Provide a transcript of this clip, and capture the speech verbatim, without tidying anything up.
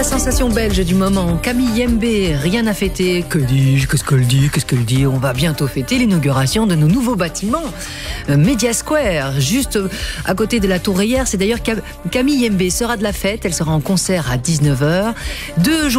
La sensation belge du moment, Camille Yembe, rien à fêter. Que dis-je, qu'est-ce qu'elle dit, qu'est-ce qu'elle dit? On va bientôt fêter l'inauguration de nos nouveaux bâtiments. Euh, Media Square, juste à côté de la Tourrière. C'est d'ailleurs Camille Yembe sera de la fête. Elle sera en concert à dix-neuf heures. Deux jours